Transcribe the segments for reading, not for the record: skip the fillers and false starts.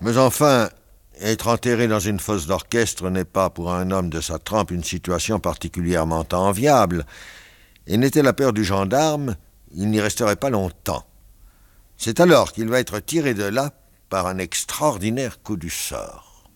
Mais enfin, être enterré dans une fosse d'orchestre n'est pas pour un homme de sa trempe une situation particulièrement enviable. Et n'était la peur du gendarme, il n'y resterait pas longtemps. C'est alors qu'il va être tiré de là par un extraordinaire coup du sort.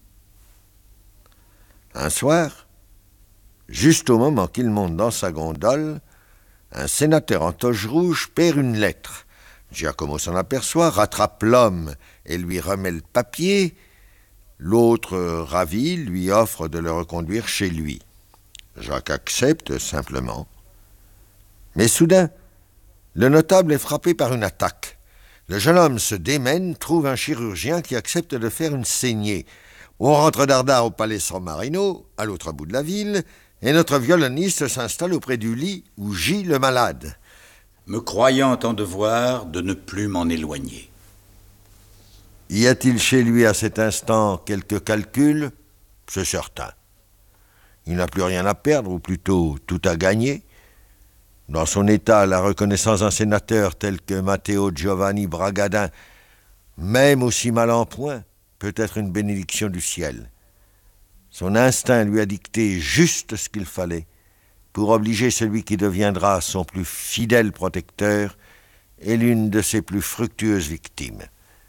Un soir, juste au moment qu'il monte dans sa gondole, un sénateur en toge rouge perd une lettre. Giacomo s'en aperçoit, rattrape l'homme et lui remet le papier. L'autre, ravi, lui offre de le reconduire chez lui. Jacques accepte simplement. Mais soudain, le notable est frappé par une attaque. Le jeune homme se démène, trouve un chirurgien qui accepte de faire une saignée. On rentre dardard au palais San Marino, à l'autre bout de la ville, et notre violoniste s'installe auprès du lit où gît le malade. Me croyant en devoir de ne plus m'en éloigner. Y a-t-il chez lui à cet instant quelques calculs? C'est certain. Il n'a plus rien à perdre, ou plutôt tout à gagner. Dans son état, la reconnaissance d'un sénateur tel que Matteo Giovanni Bragadin, même aussi mal en point, peut être une bénédiction du ciel. Son instinct lui a dicté juste ce qu'il fallait pour obliger celui qui deviendra son plus fidèle protecteur et l'une de ses plus fructueuses victimes.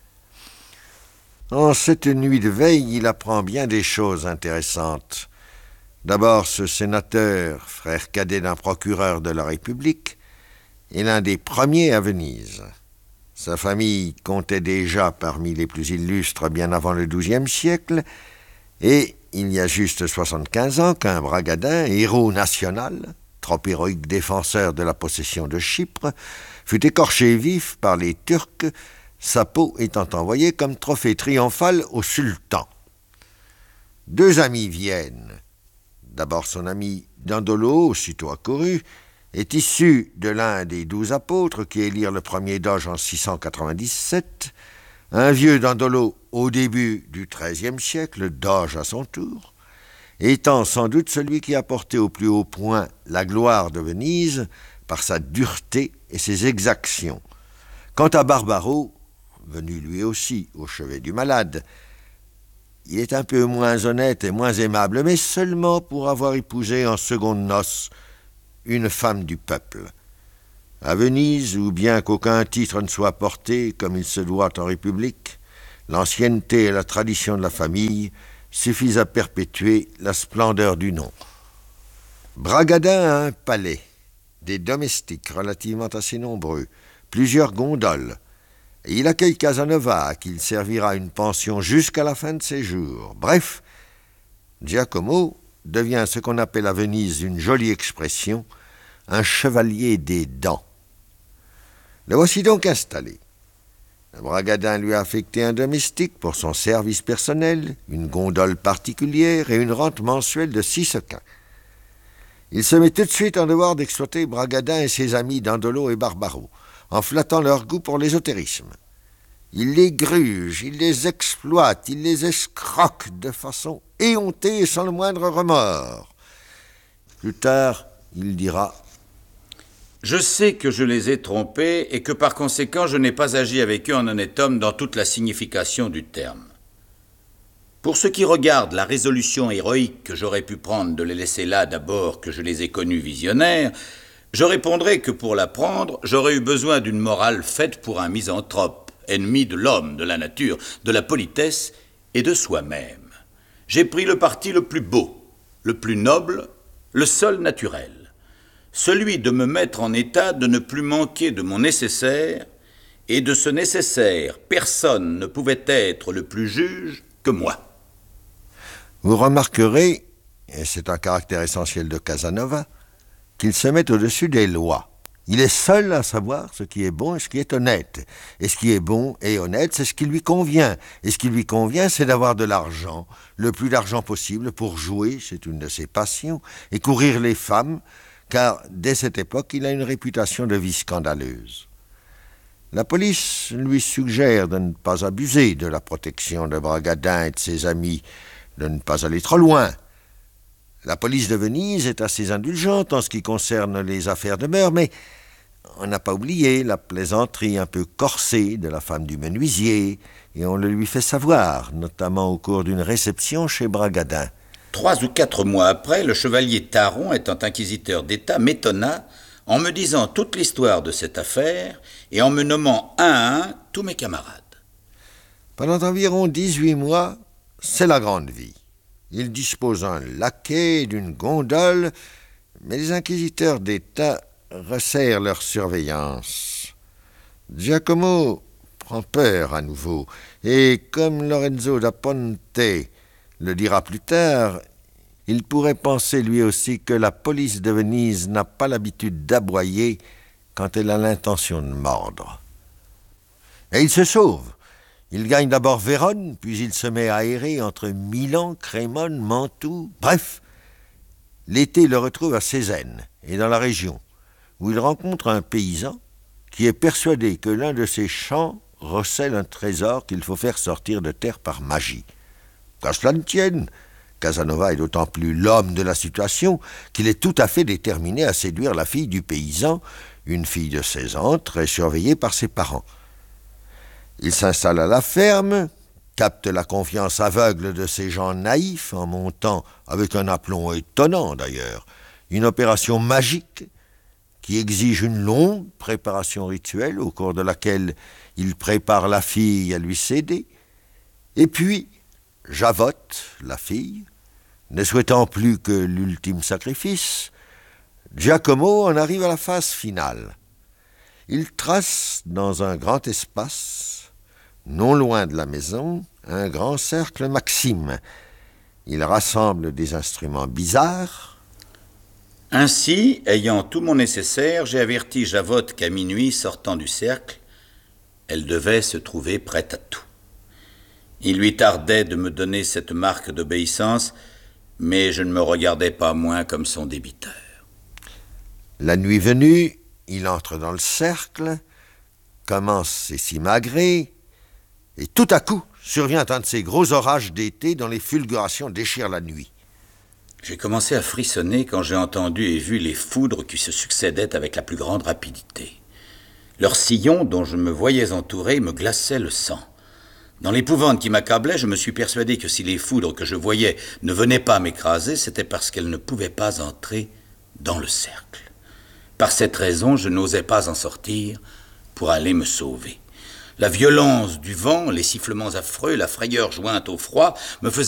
En cette nuit de veille, il apprend bien des choses intéressantes. D'abord, ce sénateur, frère cadet d'un procureur de la République, est l'un des premiers à Venise. Sa famille comptait déjà parmi les plus illustres bien avant le XIIe siècle, et il y a juste 75 ans qu'un Bragadin, héros national, trop héroïque défenseur de la possession de Chypre, fut écorché vif par les Turcs, sa peau étant envoyée comme trophée triomphal au sultan. Deux amis viennent. D'abord son ami Dandolo, aussitôt accouru, est issu de l'un des 12 apôtres qui élirent le premier doge en 697, un vieux Dandolo au début du XIIIe siècle, doge à son tour, étant sans doute celui qui a porté au plus haut point la gloire de Venise par sa dureté et ses exactions. Quant à Barbaro, venu lui aussi au chevet du malade, il est un peu moins honnête et moins aimable, mais seulement pour avoir épousé en seconde noces une femme du peuple. À Venise, où bien qu'aucun titre ne soit porté comme il se doit en République, l'ancienneté et la tradition de la famille suffisent à perpétuer la splendeur du nom. Bragadin a un palais, des domestiques relativement assez nombreux, plusieurs gondoles, et il accueille Casanova, à qui il servira une pension jusqu'à la fin de ses jours. Bref, Giacomo devient ce qu'on appelle à Venise une jolie expression, un chevalier des dents. Le voici donc installé. Le Bragadin lui a affecté un domestique pour son service personnel, une gondole particulière et une rente mensuelle de 6 sequins. Il se met tout de suite en devoir d'exploiter Bragadin et ses amis Dandolo et Barbaro, en flattant leur goût pour l'ésotérisme. Il les gruge, il les exploite, il les escroque de façon éhontée et sans le moindre remords. Plus tard, il dira « Je sais que je les ai trompés et que par conséquent je n'ai pas agi avec eux en honnête homme dans toute la signification du terme. Pour ce qui regarde la résolution héroïque que j'aurais pu prendre de les laisser là d'abord que je les ai connus visionnaires, je répondrai que pour la prendre, j'aurais eu besoin d'une morale faite pour un misanthrope, ennemi de l'homme, de la nature, de la politesse et de soi-même. J'ai pris le parti le plus beau, le plus noble, le seul naturel, celui de me mettre en état de ne plus manquer de mon nécessaire, et de ce nécessaire, personne ne pouvait être le plus juge que moi. » Vous remarquerez, et c'est un caractère essentiel de Casanova, qu'il se met au-dessus des lois. Il est seul à savoir ce qui est bon et ce qui est honnête. Et ce qui est bon et honnête, c'est ce qui lui convient. Et ce qui lui convient, c'est d'avoir de l'argent, le plus d'argent possible pour jouer, c'est une de ses passions, et courir les femmes, car dès cette époque, il a une réputation de vie scandaleuse. La police lui suggère de ne pas abuser de la protection de Bragadin et de ses amis, de ne pas aller trop loin. La police de Venise est assez indulgente en ce qui concerne les affaires de mœurs, mais on n'a pas oublié la plaisanterie un peu corsée de la femme du menuisier, et on le lui fait savoir, notamment au cours d'une réception chez Bragadin. 3 ou 4 mois après, le chevalier Taron, étant inquisiteur d'État, m'étonna en me disant toute l'histoire de cette affaire et en me nommant un à un tous mes camarades. Pendant environ 18 mois, c'est la grande vie. Il dispose d'un laquais, d'une gondole, mais les inquisiteurs d'État resserrent leur surveillance. Giacomo prend peur à nouveau, et comme Lorenzo da Ponte le dira plus tard, il pourrait penser lui aussi que la police de Venise n'a pas l'habitude d'aboyer quand elle a l'intention de mordre. Et il se sauve. Il gagne d'abord Vérone, puis il se met à errer entre Milan, Crémone, Mantoue. Bref, l'été le retrouve à Cézanne et dans la région, où il rencontre un paysan qui est persuadé que l'un de ses champs recèle un trésor qu'il faut faire sortir de terre par magie. Qu'à cela ne tienne, Casanova est d'autant plus l'homme de la situation qu'il est tout à fait déterminé à séduire la fille du paysan, une fille de 16 ans, très surveillée par ses parents. Il s'installe à la ferme, capte la confiance aveugle de ces gens naïfs en montant, avec un aplomb étonnant d'ailleurs, une opération magique qui exige une longue préparation rituelle au cours de laquelle il prépare la fille à lui céder. Et puis, Javotte, la fille, ne souhaitant plus que l'ultime sacrifice, Giacomo en arrive à la phase finale. Il trace dans un grand espace, non loin de la maison, un grand cercle maxime. Il rassemble des instruments bizarres. Ainsi, ayant tout mon nécessaire, j'ai averti Javotte qu'à minuit, sortant du cercle, elle devait se trouver prête à tout. Il lui tardait de me donner cette marque d'obéissance, mais je ne me regardais pas moins comme son débiteur. La nuit venue, il entre dans le cercle, commence ses simagrées, et tout à coup survient un de ces gros orages d'été dont les fulgurations déchirent la nuit. J'ai commencé à frissonner quand j'ai entendu et vu les foudres qui se succédaient avec la plus grande rapidité. Leur sillon, dont je me voyais entouré, me glaçait le sang. Dans l'épouvante qui m'accablait, je me suis persuadé que si les foudres que je voyais ne venaient pas m'écraser, c'était parce qu'elles ne pouvaient pas entrer dans le cercle. Par cette raison, je n'osais pas en sortir pour aller me sauver. La violence du vent, les sifflements affreux, la frayeur jointe au froid me faisaient